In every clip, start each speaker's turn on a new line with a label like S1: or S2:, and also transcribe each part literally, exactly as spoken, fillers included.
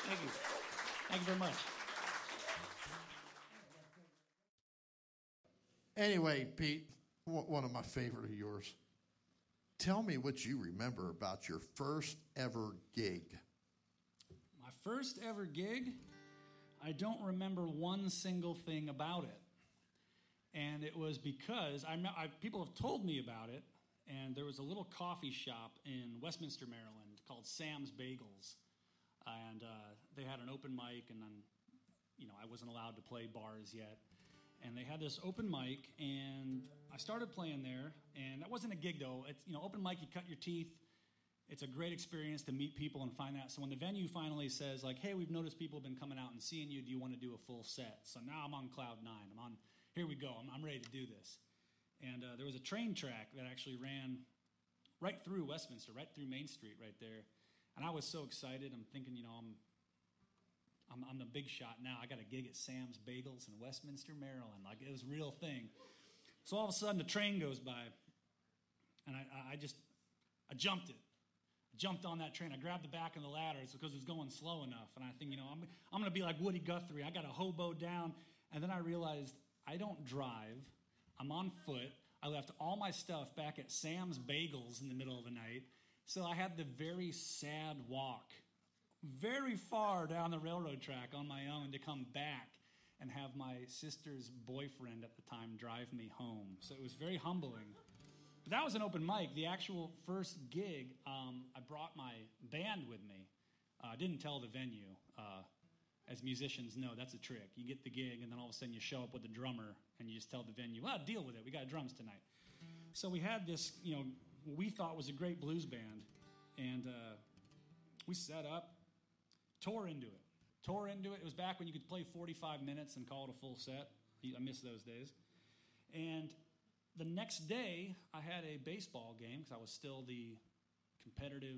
S1: Thank you. Thank you very much.
S2: Anyway, Pete, one of my favorite of yours. Tell me what you remember about your first ever gig.
S1: My first ever gig, I don't remember one single thing about it. And it was because I, I people have told me about it, and there was a little coffee shop in Westminster, Maryland called Sam's Bagels. And uh, they had an open mic, and then, you know, I wasn't allowed to play bars yet. And they had this open mic, and I started playing there. And that wasn't a gig, though. It's, you know, open mic, you cut your teeth. It's a great experience to meet people and find out. So when the venue finally says, like, hey, we've noticed people have been coming out and seeing you. Do you want to do a full set? So now I'm on cloud nine. I'm on, here we go. I'm, I'm ready to do this. And uh, there was a train track that actually ran right through Westminster, right through Main Street right there. And I was so excited. I'm thinking, you know, I'm I'm, I'm the big shot now. I got a gig at Sam's Bagels in Westminster, Maryland. Like, it was a real thing. So all of a sudden, the train goes by, and I, I just, I jumped it. I jumped on that train. I grabbed the back of the ladders because it was going slow enough. And I think, you know, I'm, I'm going to be like Woody Guthrie. I got a hobo down. And then I realized I don't drive. I'm on foot. I left all my stuff back at Sam's Bagels in the middle of the night. So I had the very sad walk very far down the railroad track on my own to come back and have my sister's boyfriend at the time drive me home. So it was very humbling. But that was an open mic. The actual first gig, um, I brought my band with me. Uh, I didn't tell the venue. Uh, as musicians know, that's a trick. You get the gig, and then all of a sudden you show up with the drummer, and you just tell the venue, well, deal with it. We got drums tonight. So we had this, you know, what we thought was a great blues band, and uh, we set up, tore into it. Tore into it. It was back when you could play forty-five minutes and call it a full set. I miss those days. And the next day, I had a baseball game because I was still the competitive,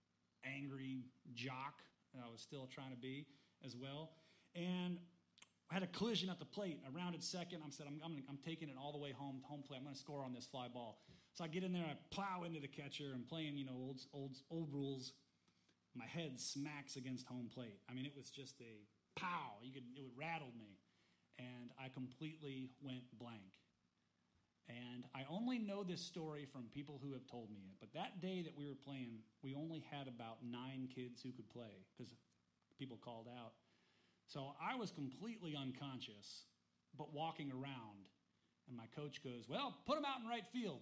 S1: angry jock that I was still trying to be as well. And I had a collision at the plate. I rounded second. I said, I'm, I'm, I'm taking it all the way home, home plate. I'm going to score on this fly ball. So I get in there, I plow into the catcher. I'm playing, you know, old, old, old rules. My head smacks against home plate. I mean, it was just a pow. You could, it rattled me. And I completely went blank. And I only know this story from people who have told me it. But that day that we were playing, we only had about nine kids who could play because people called out. So I was completely unconscious, but walking around. And my coach goes, well, put them out in right field.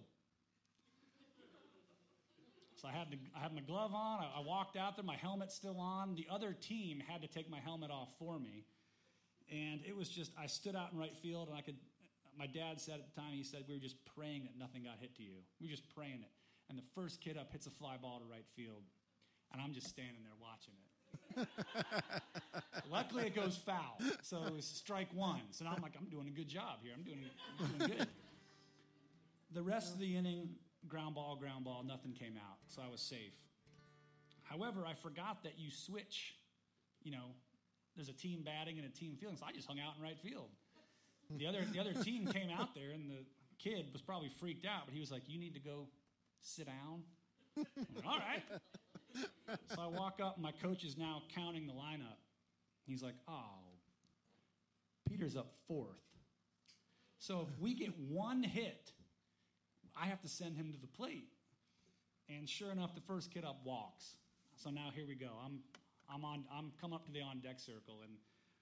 S1: So I had, the, I had my glove on. I, I walked out there. My helmet's still on. The other team had to take my helmet off for me. And it was just, I stood out in right field, and I could, my dad said at the time, he said, we were just praying that nothing got hit to you. We were just praying it. And the first kid up hits a fly ball to right field. And I'm just standing there watching it. Luckily, it goes foul. So it was strike one. So now I'm like, I'm doing a good job here. I'm doing, I'm doing good. The rest of the inning, ground ball, ground ball, nothing came out. So I was safe. However, I forgot that you switch, you know, there's a team batting and a team fielding. So I just hung out in right field. The other, the other team came out there, and the kid was probably freaked out, but he was like, you need to go sit down. I'm like, all right. So I walk up, and my coach is now counting the lineup. He's like, oh, Peter's up fourth. So if we get one hit, I have to send him to the plate. And sure enough, the first kid up walks. So now here we go. I'm I'm on I'm come up to the on deck circle, and